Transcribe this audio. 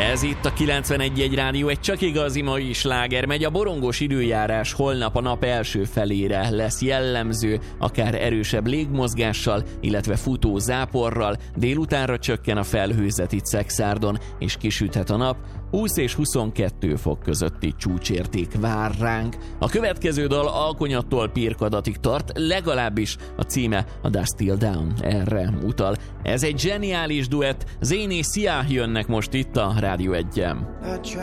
Ez itt a 91.1 Rádió, egy csak igazi mai sláger. Megy a borongos időjárás, holnap a nap első felére lesz jellemző, akár erősebb légmozgással, illetve futó záporral. Délutánra csökken a felhőzet itt Szekszárdon, és kisüthet a nap. 20 és 22 fok közötti csúcsérték vár ránk. A következő dal Alkonyattól Pirkadatig tart, legalábbis a címe a Dust Till Dawn erre utal. Ez egy zseniális duett, Zane és Sia jönnek most itt a Rádió 1-en.